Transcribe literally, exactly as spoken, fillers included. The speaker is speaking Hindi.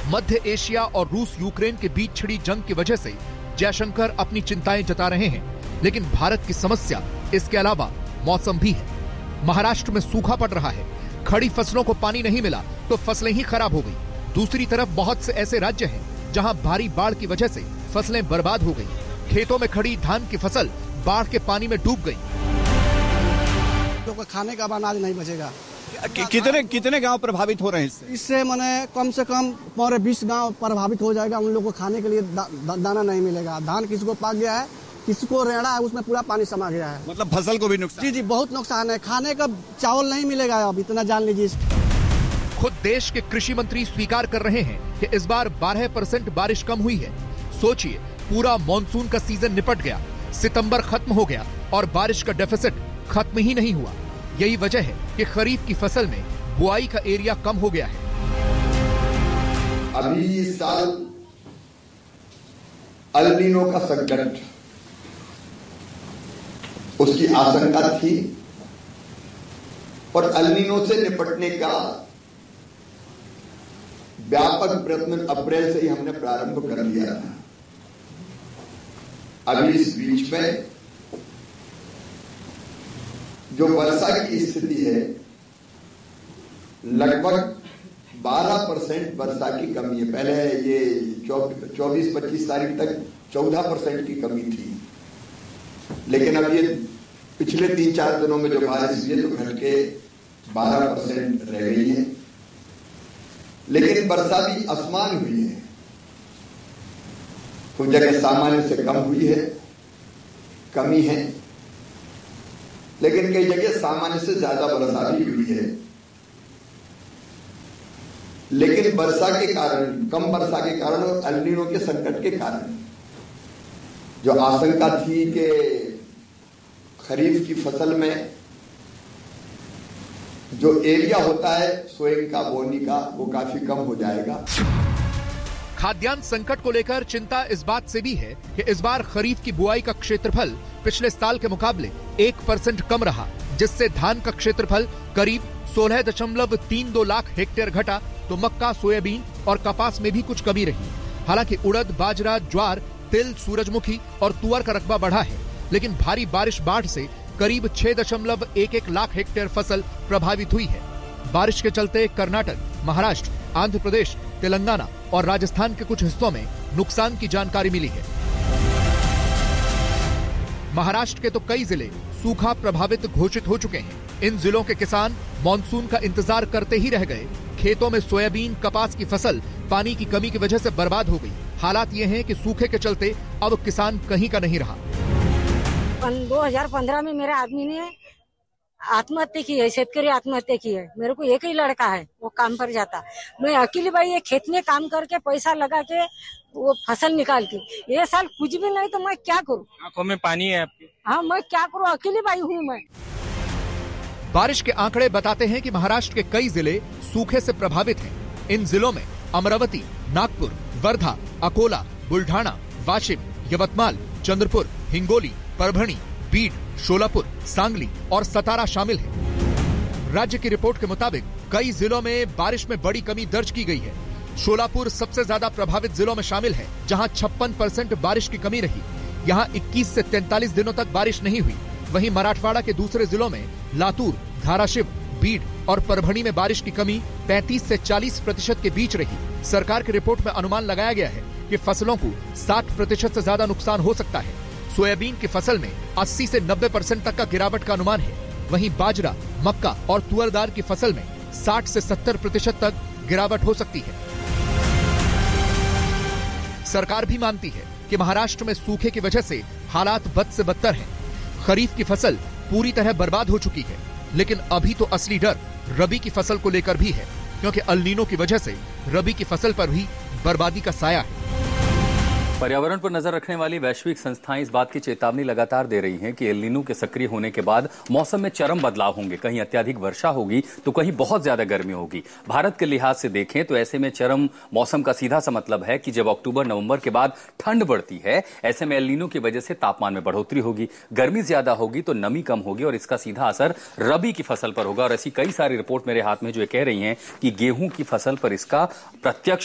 मध्य एशिया और रूस यूक्रेन के बीच छिड़ी जंग की वजह से जयशंकर अपनी चिंताएं जता रहे हैं, लेकिन भारत की समस्या इसके अलावा मौसम भी है। महाराष्ट्र में सूखा पड़ रहा है, खड़ी फसलों को पानी नहीं मिला तो फसलें ही खराब हो गई। दूसरी तरफ बहुत से ऐसे राज्य हैं जहां भारी बाढ़ की वजह से फसलें बर्बाद हो गई। खेतों में खड़ी धान की फसल बाढ़ के पानी में डूब गई। लोगों को खाने का अनाज नहीं बचेगा। कि, कितने कितने गांव प्रभावित हो रहे हैं इससे? इससे मैंने कम से कम पौने बीस गांव प्रभावित हो जाएगा। उन लोगों को खाने के लिए दा, दा, दाना नहीं मिलेगा। धान किसी को पाक गया है, किसी को रेड़ा है, उसमें पूरा पानी समा गया है। मतलब फसल को भी नुकसान? जी जी बहुत नुकसान है। खाने का चावल नहीं मिलेगा अब, इतना जान लीजिए। खुद देश के कृषि मंत्री स्वीकार कर रहे हैं कि इस बार बारह परसेंट बारिश कम हुई है। सोचिए, पूरा मॉनसून का सीजन निपट गया, सितंबर खत्म हो गया और बारिश का डेफिसिट खत्म ही नहीं हुआ। यही वजह है कि खरीफ की फसल में बुआई का एरिया कम हो गया है। अभी इस साल अल नीनो का संकट, उसकी आशंका थी और अल नीनो से निपटने का व्यापक प्रयत्न अप्रैल से ही हमने प्रारंभ कर लिया था। अभी इस बीच में जो वर्षा की स्थिति है, लगभग बारह परसेंट वर्षा की कमी है। पहले ये चौबीस पच्चीस तारीख तक चौदह परसेंट की कमी थी, लेकिन अब ये पिछले तीन चार दिनों में जो बारिश हुई है तो घट के बारह परसेंट रह गई है। लेकिन वर्षा भी असमान हुई है, कुछ जगह सामान्य से कम हुई है, कमी है, लेकिन कई जगह सामान्य से ज्यादा वर्षा भी हुई है। लेकिन वर्षा के कारण, कम वर्षा के कारण और अल नीनो के संकट के कारण जो आशंका थी कि खरीफ की फसल में जो एरिया होता है सोइंग का, बोनी का, वो काफी कम हो जाएगा। खाद्यान्न संकट को लेकर चिंता इस बात से भी है कि इस बार खरीफ की बुआई का क्षेत्रफल पिछले साल के मुकाबले एक परसेंट कम रहा, जिससे धान का क्षेत्रफल करीब सोलह दशमलव तीन दो लाख हेक्टेयर घटा, तो मक्का, सोयाबीन और कपास में भी कुछ कमी रही। हालांकि उड़द, बाजरा, ज्वार, तिल, सूरजमुखी और तुअर का रकबा बढ़ा है, लेकिन भारी बारिश बाढ़ से करीब छह दशमलव एक एक लाख हेक्टेयर फसल प्रभावित हुई है। बारिश के चलते कर्नाटक, महाराष्ट्र, आंध्र प्रदेश, तेलंगाना और राजस्थान के कुछ हिस्सों में नुकसान की जानकारी मिली है। महाराष्ट्र के तो कई जिले सूखा प्रभावित घोषित हो चुके हैं। इन जिलों के किसान मॉनसून का इंतजार करते ही रह गए। खेतों में सोयाबीन, कपास की फसल पानी की कमी की वजह से बर्बाद हो गई। हालात ये हैं कि सूखे के चलते अब किसान कहीं का नहीं रहा। दो हजार पंद्रह में मेरे आदमी ने आत्महत्या की है, शेतकरी आत्महत्या की है। मेरे को एक ही लड़का है, वो काम पर जाता। मैं अकेली भाई ये खेत में काम करके पैसा लगा के वो फसल निकालती। ये साल कुछ भी नहीं तो मैं क्या करूँ? आंखों में पानी है आपकी। हाँ, मैं क्या करूँ, अकेली भाई हूँ मैं। बारिश के आंकड़े बताते हैं कि महाराष्ट्र के कई जिले सूखे से प्रभावित हैं। इन जिलों में अमरावती, नागपुर, वर्धा, अकोला, बुल्ढाना, वाशिम, यवतमाल, चंद्रपुर, हिंगोली, परभणी, बीड, शोलापुर, सांगली और सतारा शामिल है। राज्य की रिपोर्ट के मुताबिक कई जिलों में बारिश में बड़ी कमी दर्ज की गई है। शोलापुर सबसे ज्यादा प्रभावित जिलों में शामिल है, जहां छप्पन परसेंट बारिश की कमी रही। यहां इक्कीस से तैंतालीस दिनों तक बारिश नहीं हुई। वहीं मराठवाड़ा के दूसरे जिलों में लातूर, धाराशिव, बीड और परभणी में बारिश की कमी पैंतीस से चालीस प्रतिशत के बीच रही। सरकार की रिपोर्ट में अनुमान लगाया गया है कि फसलों को साठ प्रतिशत से ज्यादा नुकसान हो सकता है। सोयाबीन की फसल में अस्सी से नब्बे परसेंट तक का गिरावट का अनुमान है। वहीं बाजरा, मक्का और तुअर दाल की फसल में साठ से सत्तर प्रतिशत तक गिरावट हो सकती है। सरकार भी मानती है कि महाराष्ट्र में सूखे की वजह से हालात बद से बदतर हैं। खरीफ की फसल पूरी तरह बर्बाद हो चुकी है, लेकिन अभी तो असली डर रबी की फसल को लेकर भी है, क्योंकि अल नीनो की वजह से रबी की फसल पर भी बर्बादी का साया है। पर्यावरण पर नजर रखने वाली वैश्विक संस्थाएं इस बात की चेतावनी लगातार दे रही हैं कि एल नीनो के सक्रिय होने के बाद मौसम में चरम बदलाव होंगे। कहीं अत्यधिक वर्षा होगी तो कहीं बहुत ज्यादा गर्मी होगी। भारत के लिहाज से देखें तो ऐसे में चरम मौसम का सीधा सा मतलब है कि जब अक्टूबर नवंबर के बाद ठंड बढ़ती है, ऐसे में एल नीनो की वजह से तापमान में बढ़ोतरी होगी, गर्मी ज्यादा होगी तो नमी कम होगी और इसका सीधा असर रबी की फसल पर होगा। और ऐसी कई सारी रिपोर्ट मेरे हाथ में जो ये कह रही हैं कि गेहूं की फसल पर इसका प्रत्यक्ष